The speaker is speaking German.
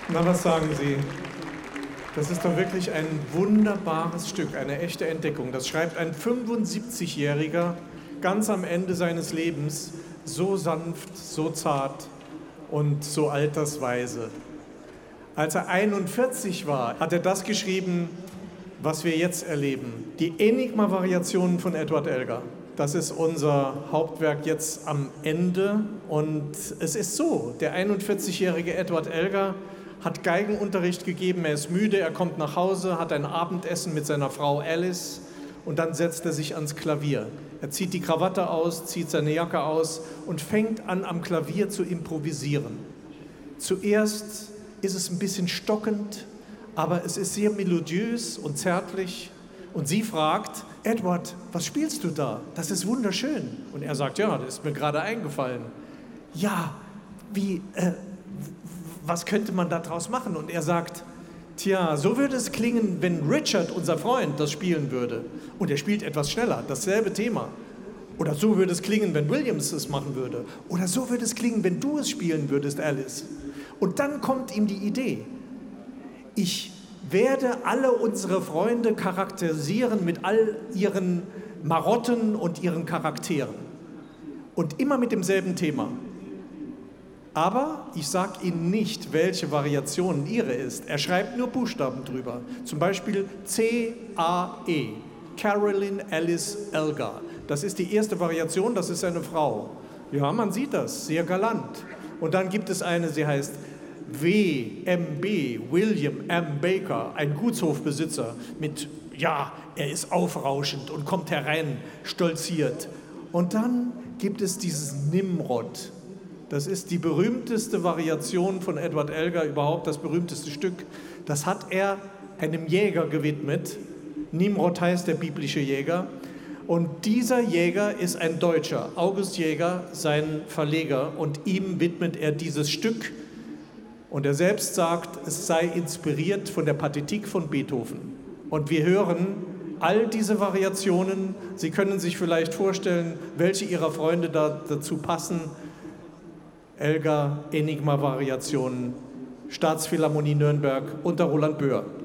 Na, was sagen Sie? Das ist doch wirklich ein wunderbares Stück, eine echte Entdeckung. Das schreibt ein 75-Jähriger ganz am Ende seines Lebens, so sanft, so zart und so altersweise. Als er 41 war, hat er das geschrieben, was wir jetzt erleben. Die Enigma-Variationen von Edward Elgar. Das ist unser Hauptwerk jetzt am Ende. Und es ist so, der 41-jährige Edward Elgar hat Geigenunterricht gegeben, er ist müde, er kommt nach Hause, hat ein Abendessen mit seiner Frau Alice und dann setzt er sich ans Klavier. Er zieht die Krawatte aus, zieht seine Jacke aus und fängt an, am Klavier zu improvisieren. Zuerst ist es ein bisschen stockend, aber es ist sehr melodiös und zärtlich. Und sie fragt, Edward, was spielst du da? Das ist wunderschön. Und er sagt, ja, das ist mir gerade eingefallen. Ja, was könnte man daraus machen? Und er sagt, tja, so würde es klingen, wenn Richard, unser Freund, das spielen würde. Und er spielt etwas schneller, dasselbe Thema. Oder so würde es klingen, wenn Williams es machen würde. Oder so würde es klingen, wenn du es spielen würdest, Alice. Und dann kommt ihm die Idee. Ich werde alle unsere Freunde charakterisieren mit all ihren Marotten und ihren Charakteren. Und immer mit demselben Thema. Aber ich sage Ihnen nicht, welche Variation Ihre ist. Er schreibt nur Buchstaben drüber. Zum Beispiel C-A-E. Carolyn Alice Elgar. Das ist die erste Variation, das ist eine Frau. Ja, man sieht das, sehr galant. Und dann gibt es eine, sie heißt W.M.B. William M. Baker, ein Gutshofbesitzer mit, ja, er ist aufrauschend und kommt herein, stolziert. Und dann gibt es dieses Nimrod. Das ist die berühmteste Variation von Edward Elgar überhaupt, das berühmteste Stück. Das hat er einem Jäger gewidmet. Nimrod heißt der biblische Jäger. Und dieser Jäger ist ein Deutscher, August Jäger, sein Verleger. Und ihm widmet er dieses Stück. Und er selbst sagt, es sei inspiriert von der Partitik von Beethoven. Und wir hören all diese Variationen. Sie können sich vielleicht vorstellen, welche Ihrer Freunde dazu passen. Elgar, Enigma-Variationen, Staatsphilharmonie Nürnberg unter Roland Böhr.